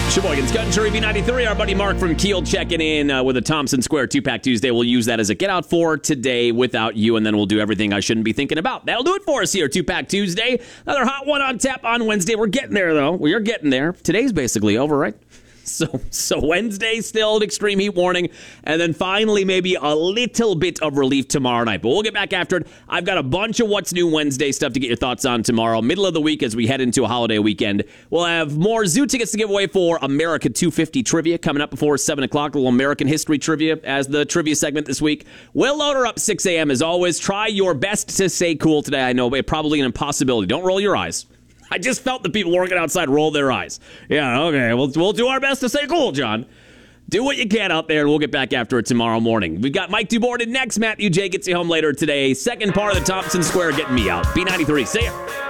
Sheboygan's Country B93. Our buddy Mark from Kiel checking in with a Thompson Square 2-Pack Tuesday. We'll use that as a get out for today without you, and then we'll do everything I shouldn't be thinking about. That'll do it for us here, 2-Pack Tuesday. Another hot one on tap on Wednesday. We're getting there, though. We are getting there. Today's basically over, right? So Wednesday, still an extreme heat warning, and then finally maybe a little bit of relief tomorrow night. But we'll get back after it. I've got a bunch of What's New Wednesday stuff to get your thoughts on tomorrow. Middle of the week as we head into a holiday weekend. We'll have more zoo tickets to give away for America 250 trivia coming up before 7 o'clock. A little American history trivia as the trivia segment this week. We'll load her up 6 a.m. as always. Try your best to say cool today. I know, but probably an impossibility. Don't roll your eyes. I just felt the people working outside roll their eyes. Yeah, okay, we'll do our best to say cool, John. Do what you can out there, and we'll get back after it tomorrow morning. We've got Mike Duborden next. Matthew J. gets you home later today. Second part of the Thompson Square getting me out. B93, see ya.